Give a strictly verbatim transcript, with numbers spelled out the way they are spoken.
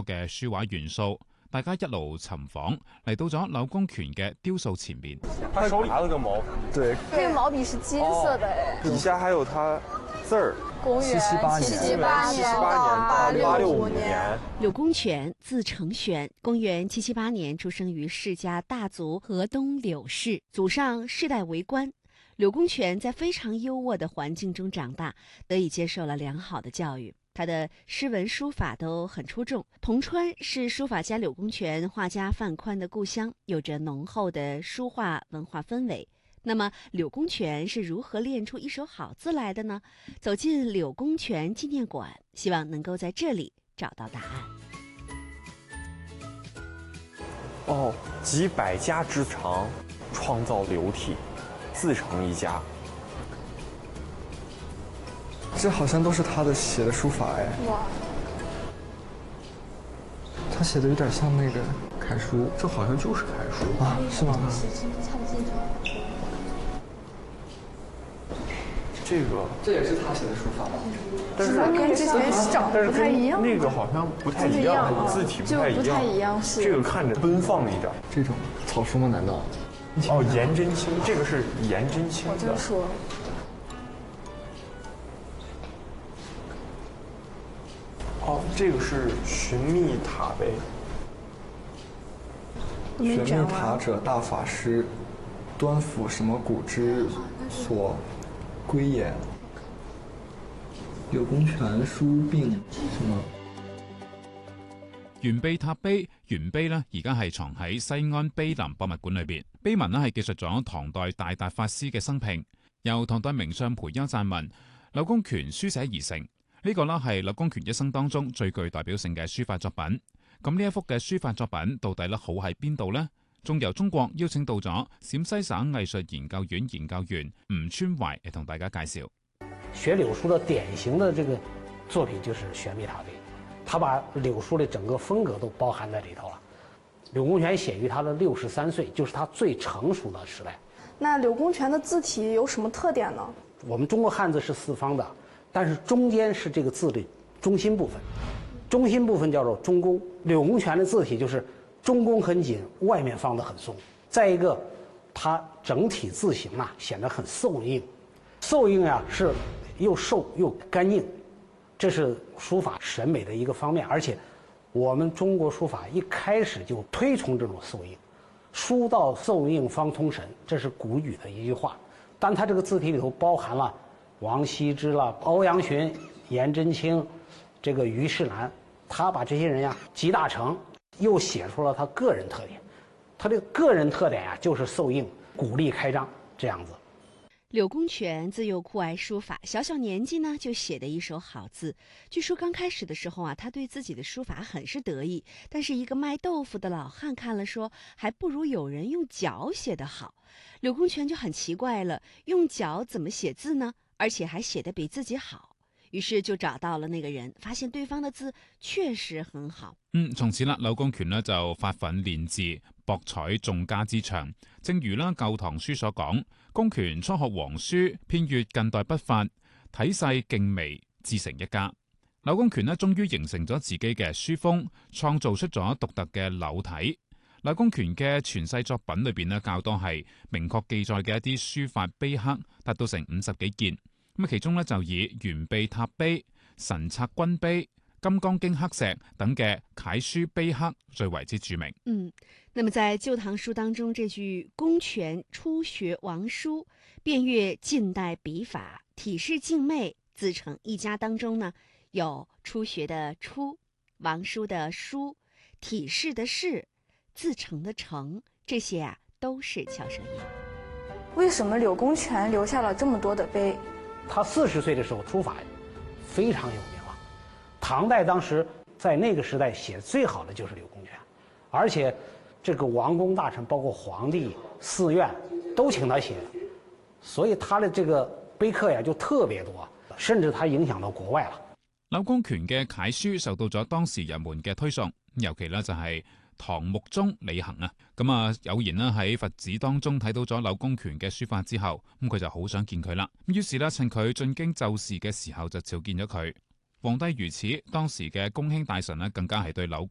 多嘅書畫元素。大家一路尋訪，嚟到咗柳公權嘅雕塑前面。 他手裡拿了個毛筆， 對， 這個毛筆是金色的哎。 底下還有他字兒。 公元七七八年到八六五年。 柳公權，字承玄，公元七七八年出生於世家大族河東柳氏，祖上世代為官。柳公權在非常優渥的環境中長大，得以接受了良好的教育。他的詩文書法都很出眾。銅川是書法家柳公權、畫家范寬的故鄉，有着濃厚的書畫文化氛圍。那麼柳公權是如何練出一手好字來的呢？走進柳公權紀念館，希望能夠在這裡找到答案。 哦，集百家之長，創造流體，自成一家。 這好像都是他的寫的書法哎。 哇， 他寫的有點像那個楷書， 這好像就是楷書啊？是嗎？ 這個這也是他寫的書法嗎？ 但是跟之前長得不太一樣， 那個好像不太一樣，字體不太一樣， 就不太一樣是。 這個看着奔放一點。 這種草書嗎？難道？ 哦，顏真卿，這個是顏真卿的。 我就說。 哦，這個是尋覓塔碑。 尋覓塔者，大法師，端俯什麼古之所歸也。柳公權書並什麼？ 玄秘塔碑，玄碑呢而家係藏喺西安碑林博物館裏邊。碑文呢係記述咗唐代大達法師嘅生平，由唐代名相裴休撰文，柳公權書寫而成。呢個呢係柳公權一生當中最具代表性嘅書法作品。咁呢一幅嘅書法作品到底咧好喺邊度呢？仲由中國邀請到咗陝西省藝術研究院研究員吳川懷嚟同大家介紹。 學柳書的典型的這個作品就是玄秘塔碑，他把柳書的整個風格都包含在裏頭了。柳公權寫於他的六十三歲，就是他最成熟的時代。 那柳公權的字體有什麼特點呢？ 我們中國漢字是四方的，但是中間是這個字的中心部分，中心部分叫做中宮。柳公權的字體就是中宮很緊，外面放得很鬆。再一個，它整體字形啊顯得很瘦硬，瘦硬啊是又瘦又乾淨，這是書法審美的一個方面。而且我們中國書法一開始就推崇這種瘦硬，書到瘦硬方通神，這是古語的一句話。但它這個字體裡頭包含了王羲之了、歐陽詢、顏真卿，這個虞世南，他把這些人呀集大成，又寫出了他個人特點。他這個個人特點呀就是瘦硬、鼓勵開張這樣子。 柳公權自幼酷愛書法，小小年紀呢就寫的一手好字。據說剛開始的時候啊，他對自己的書法很是得意，但是一個賣豆腐的老漢看了說，還不如有人用腳寫得好。柳公權就很奇怪了，用腳怎麼寫字呢？而且還寫得比自己好。於是就找到了那個人，發現對方的字確實很好。 嗯，從此啦，柳公權呢就發奮練字，博採眾家之長。正如啦《舊唐書》所講，公權初學黃書，遍閱近代筆法，體細勁微，自成一家。柳公權呢終於形成咗自己嘅書風，創造出咗獨特嘅柳體。柳公權嘅傳世作品裏邊呢，較多係明確記載嘅一啲書法碑刻，達到成五十幾件。咁其中咧就以玄秘塔碑、神策軍碑、金剛經刻石等嘅楷書碑刻最為之著名。 嗯，那麼在《舊唐書》當中，這句公權初學王書，遍閱近代筆法，體式靜媚，自成一家當中呢，有初學的初、王書的書、體式的式、自成的成，這些啊都是翹舌音。 為什麼柳公權留下了這麼多的碑？ 他四十歲的時候書法非常有名了，唐代當時在那個時代寫最好的就是柳公權，而且這個王公大臣包括皇帝、寺院都請他寫，所以他的這個碑刻呀就特別多，甚至他影響到國外了。 柳公權嘅楷書受到咗當時人們嘅推崇，尤其呢就係唐穆宗李珩啊，咁啊偶然啦喺佛寺當中睇到咗柳公權嘅書法之後，咁佢就好想見佢啦。於是咧趁佢進京就事嘅時候就召見咗佢。皇帝如此，當時嘅公卿大臣呢更加係對柳